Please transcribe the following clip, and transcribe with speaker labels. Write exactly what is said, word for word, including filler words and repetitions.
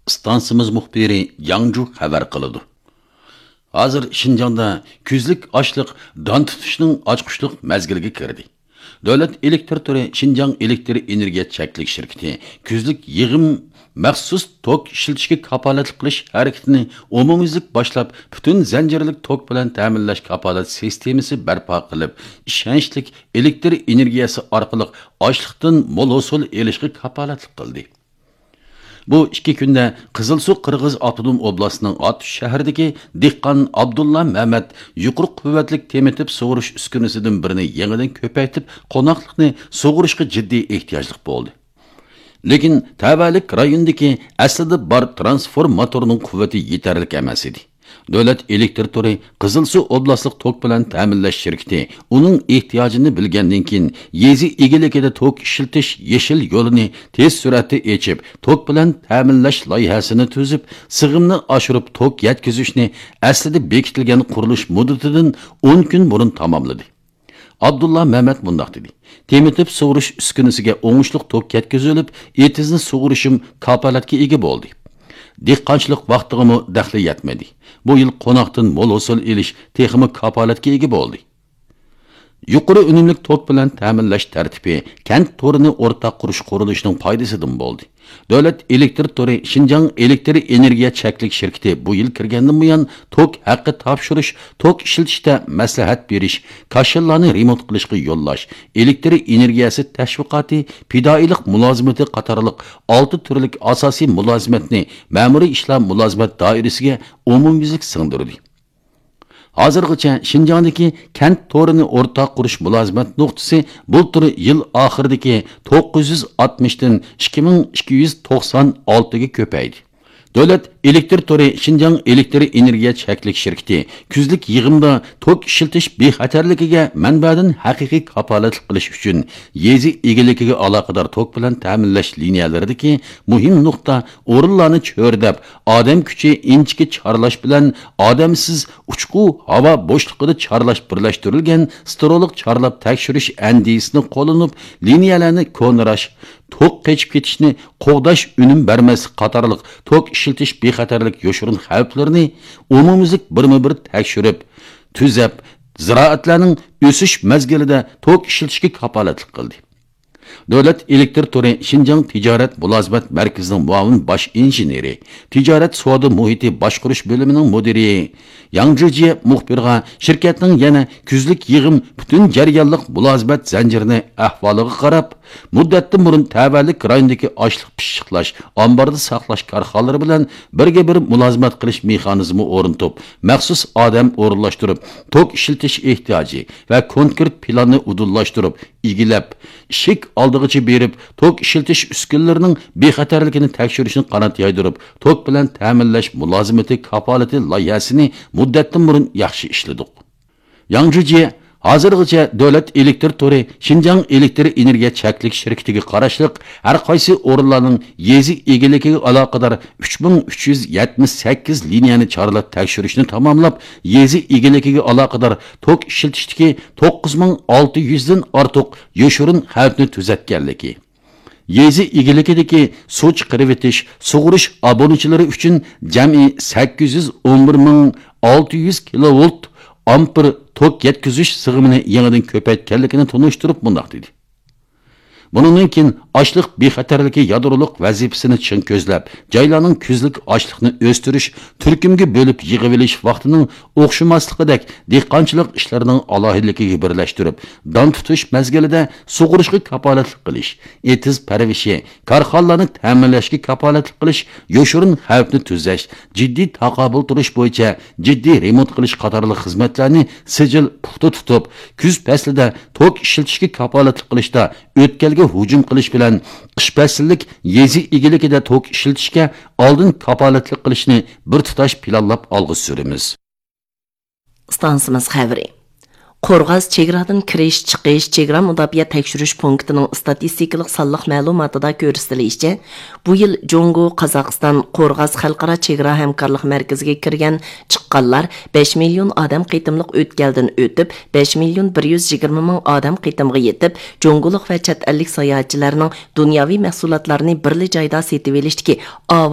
Speaker 1: Stansimiz muxbiri Yangju xabar qiladi. Hozir Şinjanda kuzlik ochliq don tutishning ochqushliq mazgiliga kirdi. Davlat elektr tori Şinjan elektr energiya cheklik shirkati kuzlik yig'im maxsus tok ishlatishga kapolatlik qilish harakatini umumiylik boshlab, butun zanjirlik tok bilan ta'minlash kapolat sistemasi barpo qilib, ishonchli elektr energiyasi orqali ochliqdan mo'l hosil olishga kapolatlik qildi. Bu iki kunda Qizilsu Qirg'iz Avtonom oblastining Ot shahridagi dehqon Abdulla Mehmet yuqori quvvatli temitib sug'urish uskunasidan birini yangidan ko'paytib, qo'noqlikni sug'urishga jiddiy ehtiyojlik bo'ldi. Lekin tavallik rayondagi aslida bor transformatorning quvvati yetarli emas edi. Davlat elektr tori Qizilsu oblastlik tok bilan ta'minlash shirkati uning ehtiyojini bilgandan keyin yezi egiligida tok ishiltish yeshil yo'lini tez suratda echib, tok bilan ta'minlash loyihasini tuzib, sig'imni oshirib tok yetkazishni aslida bekitilgan qurilish muddatidan o'n kun burun tamomladi. Abdulla Mehmet bundoq dedi. Temitib sug'urish uskunasiga o'ngishli tok yetkazilib, etizni sug'urishim kapolatga ega bo'ldi. Dehqonchilik vaqtig'imi daxli yetmedi. Bu yil qo'noqdan mo'l hosil elish texmi kapolatga ega bo'ldi. Yuqori unumli tok bilan ta'minlash tartibi kent torini o'rtaq qurish qurilishining foydasidan bo'ldi. Davlat elektr tori Şinjan elektr energiya cheklik shirkati bu yil kirgandan buyon tok haqqi topshirish, tok ishlatishda maslahat berish, kashillarni remont qilishga yo'llash, elektr energiyasi tashviqoti, fidoilik mulozimati qatorliq olti turlik asosiy mulozimatni ma'muriy ishlar mulozimat doirasiga umumyuzlik singdirdi. Hozirgacha Şinjandagi kent torini o'rtaq qurish mulozimat nuqtasi bultur yil oxiridagi to'qqiz yuz oltmish dan ikki ming ikki yuz to'qson olti ga ko'paydi. Davlat elektr tori Şinjan elektr energiya cheklik shirkati kuzlik yig'imda tok ishiltish bexatarligiga manbadan haqiqiy kapolatlik qilish uchun yezi egiligiga aloqador tok bilan ta'minlash liniyalaridagi muhim nuqta o'rinlarni cho'rdab, odam kuchi inchki chorlash bilan odamsiz uchqu havo bo'shliqida chorlash birlashtirilgan strolog chorlab tekshirish andisini qo'llanib, liniyalarni ko'nirash, tok qechib ketishni qo'g'dash unum bermas qatorliq tok ishiltish bexatarlik yo'shirin xavflarini umumiylik birma-bir tekshirib, tuzab, ziroatlarning o'sish mazgilida tok ishiltishga kapolatlik qildi. Davlat elektr tori Şinjan tijorat mulozimat markazining muavin bosh injeneri, tijorat savdo muhiti boshqarish bo'limining mudiri Yangjuji muxbirga shirkatning yana kuzlik yig'im butun jarayonlik mulozimat zanjirini ahvoliga qarab, muddatdan burun tavallik rayondagi ochliq pishiqlash, omborda saqlash korxonalari bilan birga bir mulozimat qilish mexanizmi o'rnatib, maxsus odam o'rinlashtirib, tok ishiltish ehtiyoji va konkret planni udullashtirib, igilab, ishik oldig'icha berib, tok ishiltish uskunalarining bexatarligini tekshirishni qanot yaydirib, tok bilan ta'minlash mulozimati kapolati loyihasini muddatdan burun yaxshi ishladik. Yangjuji hozirgacha davlat elektr tori Şinjan elektr energiya cheklik shirkatiga qarashliq har qaysi o'rinlarning yezi egiligiga aloqador uch ming uch yuz yetmish sakkiz liniyani chorlab tekshirishni tamomlab, yezi egiligiga aloqador tok ishiltishdagi to'qqiz ming olti yuz dan ortiq yoshirin xavfni tuzatganligi, yezi egiligidagi suv chiqarib etish, sug'urish abonachilari uchun jami sakkiz yuz o'n bir ming olti yuz kilovolt ampere tok yetkazish sig'imini yangidan ko'paytganligini tunishtirib bundoq dedi. Bundan keyin ochliq bexatarligi yadroliq vazifasini chin ko'zlab, joylarning kuzlik ochliqni o'stirish, turkumga bo'lib yig'ib olish vaqtining o'xshamasligidek dehqonchilik ishlarining alohidligiga birlashtirib, don tutish mazgilida sug'urishga kapolatlik qilish, etiz parvishi, korxonalarni ta'minlashga kapolatlik qilish, yoshirin xavfni tuzash, jiddiy taqobil turish bo'yicha jiddiy remont qilish qatorli xizmatlarni sijil puxta tutib, kuz faslida tok ishiltishga kapolatlik qilishda o'tkalga hujum qilish bilan qish fasllik yezi egiligida tok ishiltishga oldin kapolatlik qilishni bir tutash planlab olg'i suramiz.
Speaker 2: Stansimiz xabari. Qo'rg'az chegaradan kirish, chiqish, chegara mudofaa tekshirish punktining statistikalik sonliq ma'lumotida ko'rsatilishicha, bu yil Jongo, Qozog'iston, Qo'rg'az xalqaro chegara hamkorlik markaziga kirgan chiqqanlar besh million odam qitimliq o'tkaldan o'tib, besh million bir yuz yigirma ming odam qitimga yetib, Jongolik va chet ellik sayohatchilarning dunyoviy mahsulotlarini birli joyda setib olishdiki,